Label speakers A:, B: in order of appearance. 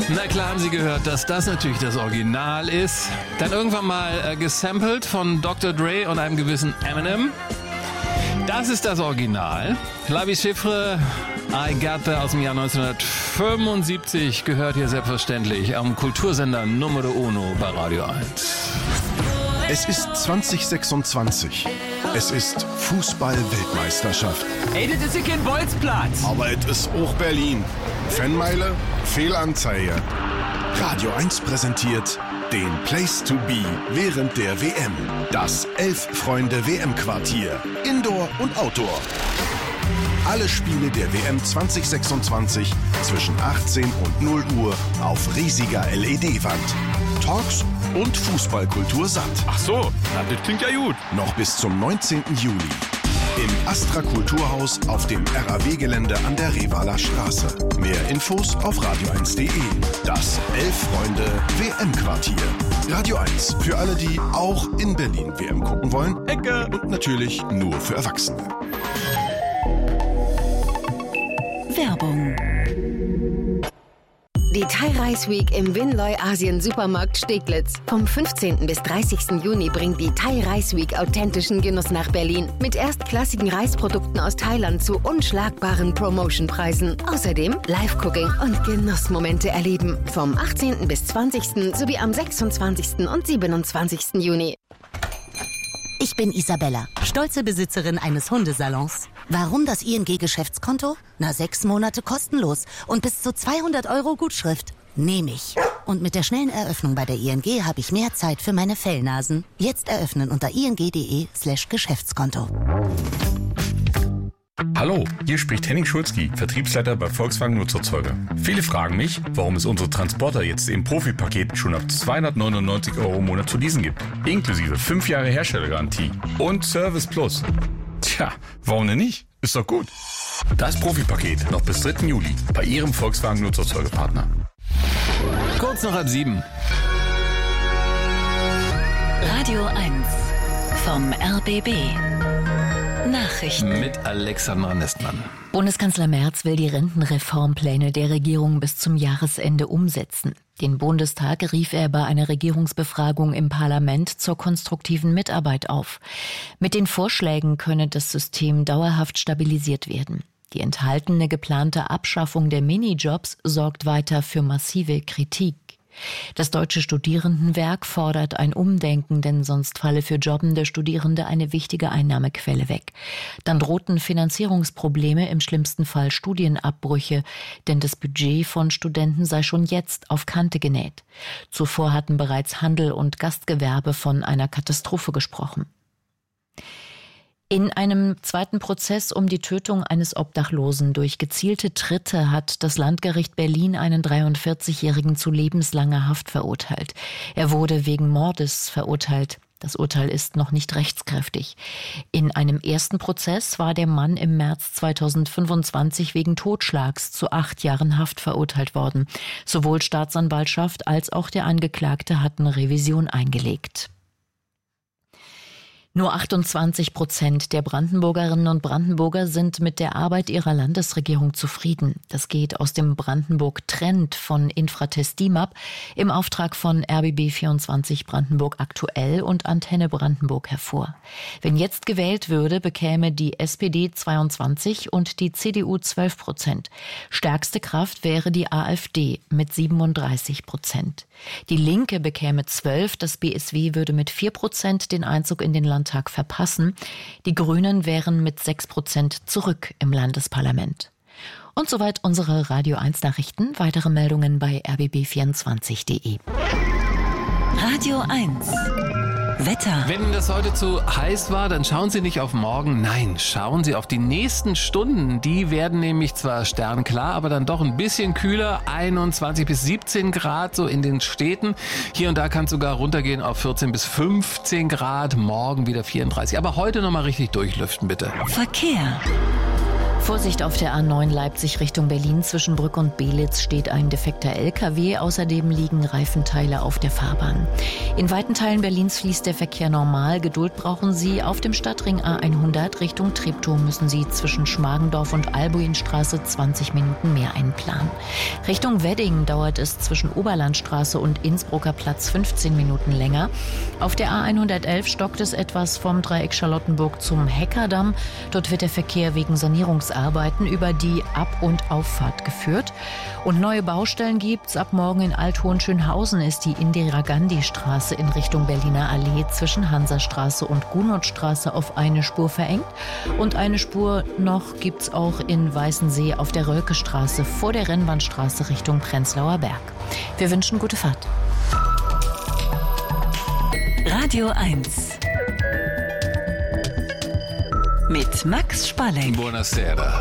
A: Na klar haben Sie gehört, dass das natürlich das Original ist. Dann irgendwann mal gesampelt von Dr. Dre und einem gewissen Eminem. Das ist das Original. La Vie Chiffre, I Got That aus dem Jahr 1975 gehört hier selbstverständlich am Kultursender Numero Uno bei Radio 1.
B: Es ist 2026. Es ist Fußball-Weltmeisterschaft.
C: Ey, das ist ja kein Bolzplatz.
B: Aber es ist auch Berlin. Fanmeile, Fehlanzeige. Radio 1 präsentiert den Place to Be während der WM. Das 11-Freunde-WM-Quartier. Indoor und Outdoor. Alle Spiele der WM 2026 zwischen 18 und 0 Uhr auf riesiger LED-Wand. Talks und Fußballkultur satt.
D: Ach so, das klingt ja gut.
B: Noch bis zum 19. Juli. Im Astra Kulturhaus auf dem RAW-Gelände an der Revaler Straße. Mehr Infos auf radio1.de. Das 11-Freunde-WM-Quartier. Radio 1 für alle, die auch in Berlin WM gucken wollen.
D: Ecke.
B: Und natürlich nur für Erwachsene.
E: Werbung. Die Thai Rice Week im Winloy Asien Supermarkt Steglitz. Vom 15. bis 30. Juni bringt die Thai Rice Week authentischen Genuss nach Berlin. Mit erstklassigen Reisprodukten aus Thailand zu unschlagbaren Promotionpreisen. Außerdem Live-Cooking und Genussmomente erleben. Vom 18. bis 20. sowie am 26. und 27. Juni.
F: Ich bin Isabella, stolze Besitzerin eines Hundesalons. Warum das ING-Geschäftskonto? 6 Monate kostenlos und bis zu 200 € Gutschrift. Nehme ich. Und mit der schnellen Eröffnung bei der ING habe ich mehr Zeit für meine Fellnasen. Jetzt eröffnen unter ing.de/Geschäftskonto.
G: Hallo, hier spricht Henning Schulzki, Vertriebsleiter bei Volkswagen Nutzerzeuger. Viele fragen mich, warum es unsere Transporter jetzt im Profipaket schon ab 299 € im Monat zu leasen gibt. Inklusive 5 Jahre Herstellergarantie und Service Plus. Tja, warum denn nicht? Ist doch gut. Das Profipaket noch bis 3. Juli bei Ihrem Volkswagen Nutzerzeugerpartner.
A: Kurz nach 6:30.
E: Radio 1 vom RBB. Nachrichten
A: Mit Alexandra Nestmann.
H: Bundeskanzler Merz will die Rentenreformpläne der Regierung bis zum Jahresende umsetzen. Den Bundestag rief er bei einer Regierungsbefragung im Parlament zur konstruktiven Mitarbeit auf. Mit den Vorschlägen könne das System dauerhaft stabilisiert werden. Die enthaltene geplante Abschaffung der Minijobs sorgt weiter für massive Kritik. Das Deutsche Studierendenwerk fordert ein Umdenken, denn sonst falle für jobbende Studierende eine wichtige Einnahmequelle weg. Dann drohten Finanzierungsprobleme, im schlimmsten Fall Studienabbrüche, denn das Budget von Studenten sei schon jetzt auf Kante genäht. Zuvor hatten bereits Handel und Gastgewerbe von einer Katastrophe gesprochen. In einem zweiten Prozess um die Tötung eines Obdachlosen durch gezielte Tritte hat das Landgericht Berlin einen 43-Jährigen zu lebenslanger Haft verurteilt. Er wurde wegen Mordes verurteilt. Das Urteil ist noch nicht rechtskräftig. In einem ersten Prozess war der Mann im März 2025 wegen Totschlags zu 8 Jahren Haft verurteilt worden. Sowohl Staatsanwaltschaft als auch der Angeklagte hatten Revision eingelegt. Nur 28% der Brandenburgerinnen und Brandenburger sind mit der Arbeit ihrer Landesregierung zufrieden. Das geht aus dem Brandenburg-Trend von Infratest DIMAP im Auftrag von RBB24 Brandenburg aktuell und Antenne Brandenburg hervor. Wenn jetzt gewählt würde, bekäme die SPD 22 und die CDU 12%. Stärkste Kraft wäre die AfD mit 37%. Die Linke bekäme 12%, das BSW würde mit 4% den Einzug in den Landtag verpassen. Die Grünen wären mit 6% zurück im Landesparlament. Und soweit unsere Radio 1 Nachrichten. Weitere Meldungen bei rbb24.de.
E: Radio 1 Wetter.
A: Wenn Ihnen das heute zu heiß war, dann schauen Sie nicht auf morgen. Nein, schauen Sie auf die nächsten Stunden. Die werden nämlich zwar sternklar, aber dann doch ein bisschen kühler. 21 bis 17 Grad so in den Städten. Hier und da kann es sogar runtergehen auf 14 bis 15 Grad. Morgen wieder 34. Aber heute nochmal richtig durchlüften, bitte.
E: Verkehr.
H: Vorsicht auf der A9 Leipzig Richtung Berlin. Zwischen Brück und Belitz steht ein defekter LKW. Außerdem liegen Reifenteile auf der Fahrbahn. In weiten Teilen Berlins fließt der Verkehr normal. Geduld brauchen Sie. Auf dem Stadtring A100 Richtung Treptow müssen Sie zwischen Schmargendorf und Albuinstraße 20 Minuten mehr einplanen. Richtung Wedding dauert es zwischen Oberlandstraße und Innsbrucker Platz 15 Minuten länger. Auf der A111 stockt es etwas vom Dreieck Charlottenburg zum Heckerdamm. Dort wird der Verkehr wegen Sanierungsarbeiten über die Ab- und Auffahrt geführt. Und neue Baustellen gibt's. Ab morgen in Alt-Hohenschönhausen ist die Indira-Gandhi-Straße in Richtung Berliner Allee zwischen Hansastraße und Gunotstraße auf eine Spur verengt. Und eine Spur noch gibt's auch in Weißensee auf der Rölkestraße vor der Rennbahnstraße Richtung Prenzlauer Berg. Wir wünschen gute Fahrt.
I: Radio 1 mit Max Spalleck.
A: Buonasera.